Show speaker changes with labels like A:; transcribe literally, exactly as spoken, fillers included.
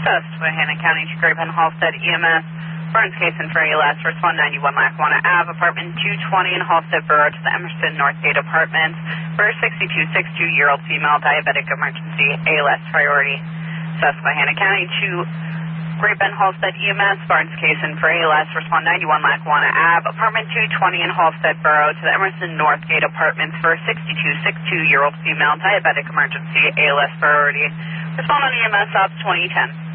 A: Susquehanna County to Grapevine Halstead E M S. Burns case in for A L S, first one ninety-one Lackawanna Ave, apartment two twenty in Halstead Borough to the Emerson Northgate Apartments for a sixty-two, sixty-two-year-old female diabetic emergency, A L S priority. Susquehanna County to Grapevine Halstead E M S, Barnes case in for A L S, first one ninety-one Lackawanna Ave, apartment two twenty in Halstead Borough to the Emerson Northgate Apartments for a sixty-two, sixty-two-year-old female diabetic emergency, A L S priority. Respond on E M S Ops twenty ten.